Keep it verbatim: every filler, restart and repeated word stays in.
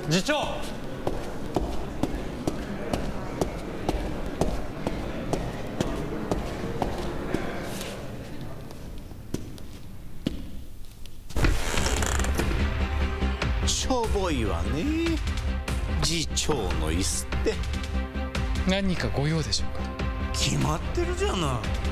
次長。 しょぼいわね、次長の椅子って。 何かご用でしょうか。 決まってるじゃない。